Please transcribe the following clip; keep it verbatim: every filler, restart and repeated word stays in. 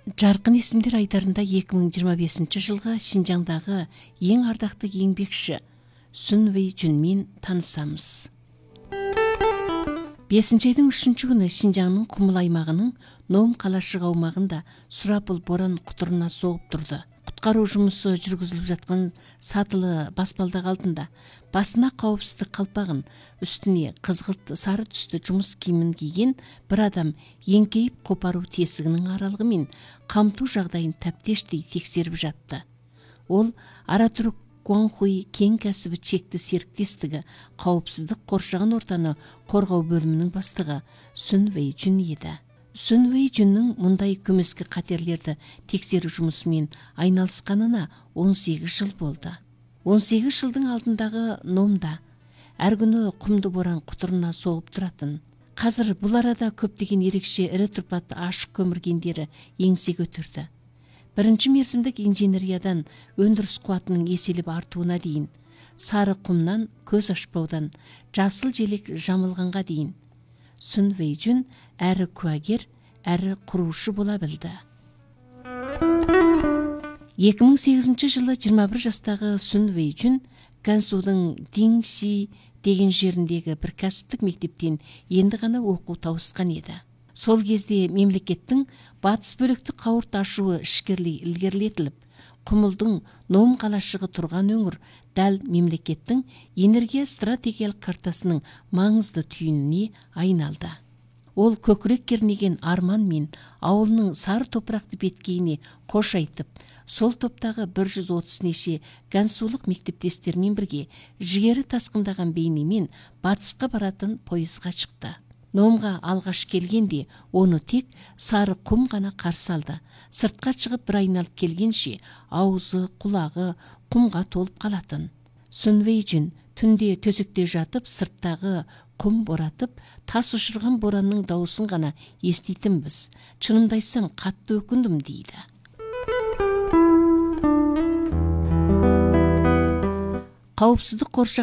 Жарқын есімдер айдарында екі мың жиырма бесінші жылғы Шинжаңдағы ең ардақты еңбекші Sun Wei-junмен танысамыз. бесінші айдың үшінші күні Шинжаңның Құмыл аймағының Ном қалашығы аумағында сұрапыл боран құтырына соғып тұрды. Құтқару жұмысы жүргізіліп жатқан сатылы баспалдақ алдында басына қауіпсіздік қалпағын, үстіне қызғылт сары түсті жұмыс киімін киген бір адам еңкейіп қопару тесігінің аралығымен қамту жағдайын тәптештей тексеріп жатты. Ол Аратүрік Гуанхуй кен кәсібі чекті серіктестігі қауіпсіздік қоршаған ортаны қорғау бөлімінің бастығы Sun Wei-jun еді. Sun Wei-junның мұндай көмескі қатерлерді тексеру жұмысымен айналысқанына он сегіз жыл болды. он сегіз жылдың алдындағы Номда әр күні құмды боран құтырына соғып тұратын. Қазір бұл арада көптеген ерекше ірі тұрпатты ашық көмір кендері еңсе көтерді. Бірінші мерзімдік инженериядан өндіріс қуатының еселеп артуына дейін, сары құмнан көз ашпаудан жасыл желек жамылғанға дейін Sun Wei-jun әрі куәгер, әрі құрушы бола білді. екі мың сегізінші жылы жиырма бір жастағы Sun Wei-jun Гансудың Динси деген жеріндегі бір кәсіптік мектептен енді ғана оқу тауысқан еді. Сол кезде мемлекеттің батыс бөлікті қауырт ашуы ішкерлей ілгерілетіліп, Құмылдың Ном қалашығы тұрған өңір дәл мемлекеттің энергия стратегиялық картасының маңызды түйініне айналды. Ол көкірек кернеген арман мен ауылының сары топырақты беткейіне қош айтып, сол топтағы бір жүз отыз неше гансулық мектептестермен бірге жігері тасқындаған бейнемен батысқа баратын пойызға шықты. Номға алғаш келгенде оны тек сары құм ғана қарсы алды. Сыртқа шығып бір айналып келгенше аузы, құлағы құмға толып қалатын. Sun Wei-jun түнде төсекте жатып, сырттағы құм боратып, тас ұшырған боранның дауысын ғана еститінбіз. Шынымды айтсам, қатты өкіндім дейді. Қауіпсіздік қоршаған